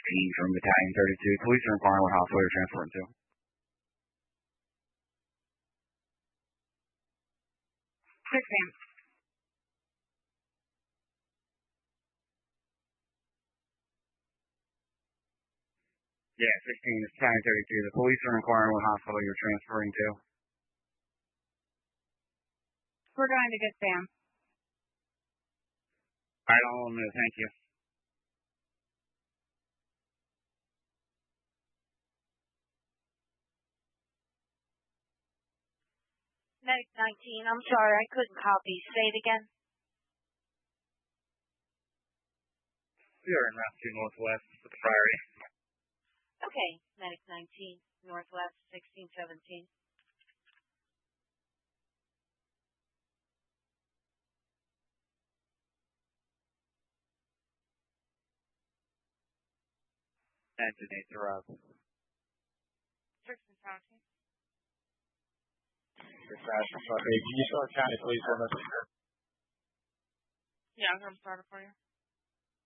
from Battalion 32. Police are inquiring what hospital you're transferring to. Six, ma'am. Yeah, 16 is Battalion 32. The police are inquiring what hospital you're transferring to. We're going to get Sam. I don't know, thank you. Medic 19, I'm sorry, I couldn't copy. Say it again. We are in Route 2 Northwest with the priority. Okay, Medic 19, Northwest 1617. Engine 8 to Rob. Tristan Fauci. Can you start county, please, on this? Yeah, I'm going to start it for you.